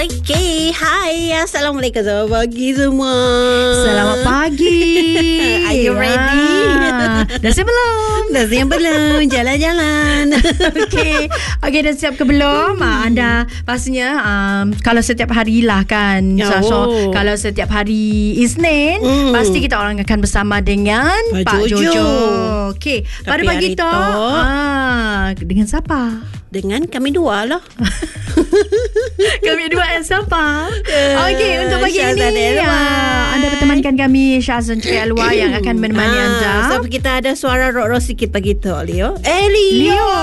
Okey, hai. Assalamualaikum, selamat pagi semua. Selamat pagi. Are you ready? Dah siap belum? Dah siap belum? Jalan-jalan. Okey, dah siap ke belum? Anda pastinya kalau setiap hari lah kan. So, kalau setiap hari Isnin, pasti kita orang akan bersama dengan Pak Jojo. Okey, pada pagi tu dengan siapa? Dengan kami dua lah. Kami dua yang siapa? Okey, untuk pagi Syazan ini anda bertemankan kami Syazan Cikalwa yang akan menemani anda. So kita ada suara rock-rock sikit pagi tu, Leo. Leo.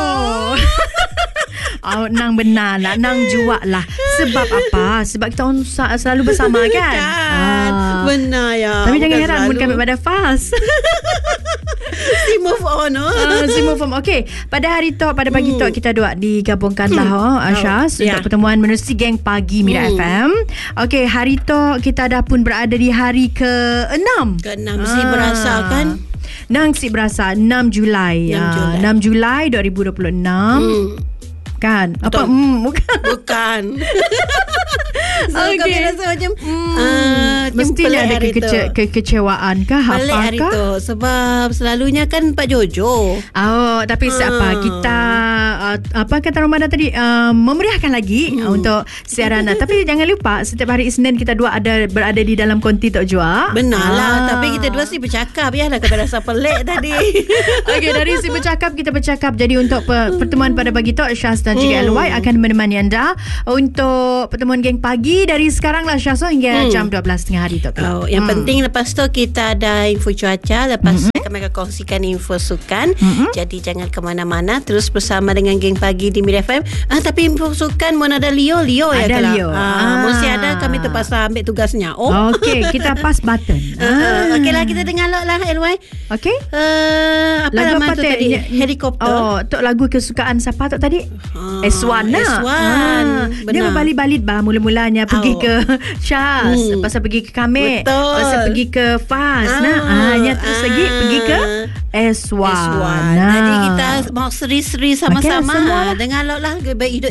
Nang benar lah, nang juak lah. Sebab apa? Sebab kita orang selalu bersama kan? Benar ya. Tapi jangan heran pun kami pada fast. Si move on. Si move on. Okey, pada hari tu, pada pagi tu kita dua digabungkan lah Syaz untuk pertemuan menerusi Geng Pagi Mira FM. Okey, hari tu kita dah pun berada di hari ke-6. Ke-6 mesti berasa kan? Nang si berasa 6 Julai. 6 Julai 2026. Kan? Apa? Bukan. So kami rasa macam mestilah ada kekecewaan kah? Pelik hari tu. Sebab selalunya kan Pak Jojo. Tapi siapa kita apa kata Romana tadi, memeriahkan lagi untuk siaran. Tapi jangan lupa setiap hari Isnin kita dua berada di dalam konti Tok Jua. Benar lah. Tapi kita dua sih bercakap ya lah. Kami rasa pelik tadi. Okey, dari si bercakap kita bercakap. Jadi untuk pertemuan pada pagi tu Syaz dan juga LY akan menemani anda untuk pertemuan Geng Pagi dari sekarang lah Syaz hingga jam 12.30 hari tu. Yang penting lepas tu kita ada info cuaca. Lepas tu kami akan kongsikan info sukan. Jadi jangan ke mana-mana. Terus bersama dengan Geng Pagi di Mira FM. Tapi info sukan mana ada Leo ya. Ada Leo. Mesti ada, kami terpaksa ambil tugasnya. Okey, kita pass button. Okey lah, kita dengar lah LY. Okey. Apa nama tu tadi? Helikopter. Tok lagu kesukaan siapa tok tadi? S1 lah. Dia berbalik-balik mula-mulanya pergi ke Syaz, pasal pergi ke Kamik, pasal pergi ke Faz. Terus lagi pergi ke S1. Jadi kita mau seri-seri sama-sama. Dengar lah, baik hidup